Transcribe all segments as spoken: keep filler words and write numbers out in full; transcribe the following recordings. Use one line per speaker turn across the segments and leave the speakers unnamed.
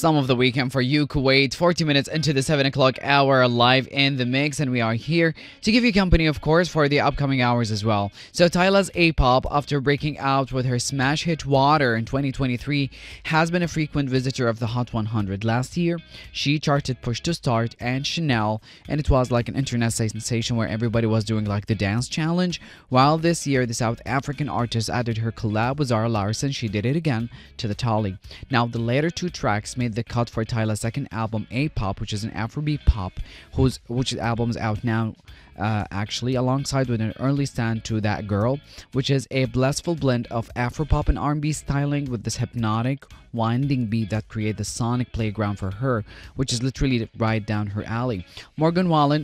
Some of the weekend for you, Kuwait. forty minutes into the seven o'clock hour, live in the mix, and we are here to give you company, of course, for the upcoming hours as well. So, Tyla's A-pop, after breaking out with her smash hit Water in twenty twenty-three, has been a frequent visitor of the Hot one hundred. Last year, she charted Push to Start and Chanel, and it was like an internet sensation where everybody was doing like the dance challenge. While this year, the South African artist added her collab with Zara Larsson, she did it again to the tally. Now, the later two tracks made the cut for Tyla's second album, A-pop, which is an Afrobeat pop, whose which album is out now, uh, actually, alongside with an early stand to That Girl, which is a blissful blend of Afropop and R and B styling with this hypnotic, winding beat that create the sonic playground for her, which is literally right down her alley. Morgan Wallen,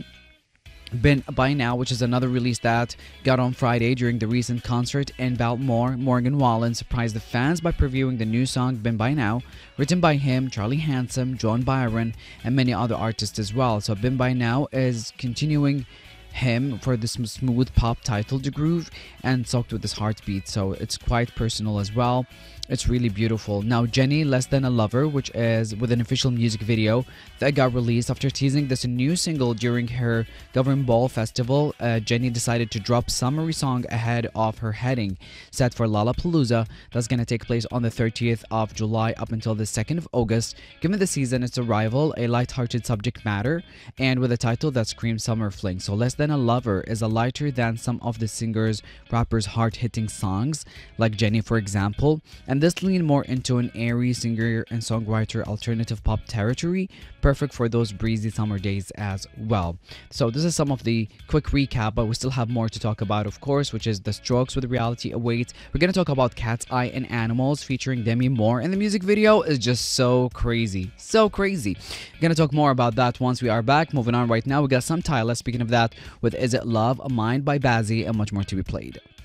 Been By Now, which is another release that got on Friday during the recent concert in Baltimore. Morgan Wallen surprised the fans by previewing the new song Been By Now, written by him, Charlie Handsome, John Byron, and many other artists as well. So Been By Now is continuing him for this smooth pop title to groove and soaked with his heartbeat, so it's quite personal as well. It's really beautiful. Now, Jenny, Less Than a Lover, which is with an official music video that got released after teasing this new single during her Government Ball Festival. uh, Jenny decided to drop summary song ahead of her heading set for Lollapalooza that's going to take place on the thirtieth of July up until the second of August. Given the season, its arrival, a light-hearted subject matter, and with a title that screams summer fling. So Less Than a Lover is a lighter than some of the singer's, rappers' hard-hitting songs, like Jenny, for example, and this lean more into an airy singer and songwriter alternative pop territory, perfect for those breezy summer days as well. So this is some of the quick recap, but we still have more to talk about, of course, which is The Strokes with Reality Awaits. We're gonna talk about Cat's Eye and Animals featuring Demi Moore, and the music video is just so crazy, so crazy. We're gonna talk more about that once we are back. Moving on right now, we got some Tyla. Speaking of that, with Is It Love, A Mind by Bazzi, and much more to be played.